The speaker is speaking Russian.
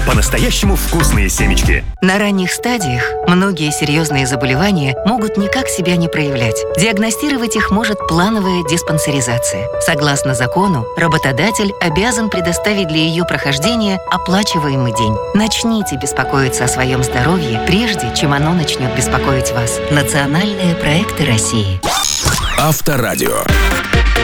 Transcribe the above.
По-настоящему вкусные семечки. На ранних стадиях многие серьезные заболевания могут никак себя не проявлять. Диагностировать их может плановая диспансеризация. Согласно закону, работодатель обязан предоставить для ее прохождения оплачиваемый день. Начните беспокоиться о своем здоровье, прежде чем оно начнет беспокоить вас. Национальные проекты России. Авторадио.